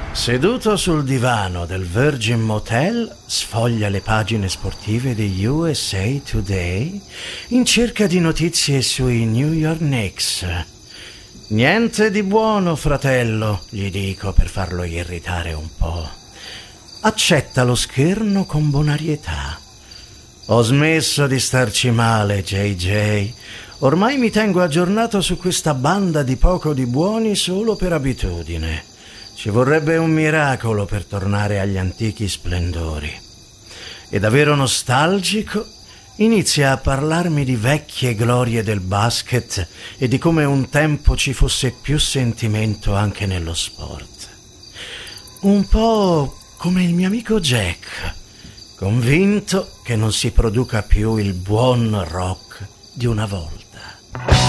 Seduto sul divano del Virgin Motel, sfoglia le pagine sportive di USA Today in cerca di notizie sui New York Knicks. Niente di buono, fratello, gli dico per farlo irritare un po'. Accetta lo scherno con bonarietà. Ho smesso di starci male, JJ. Ormai mi tengo aggiornato su questa banda di poco di buoni solo per abitudine. Ci vorrebbe un miracolo per tornare agli antichi splendori. E davvero nostalgico, inizia a parlarmi di vecchie glorie del basket e di come un tempo ci fosse più sentimento anche nello sport. Un po' come il mio amico Jack, convinto che non si produca più il buon rock di una volta.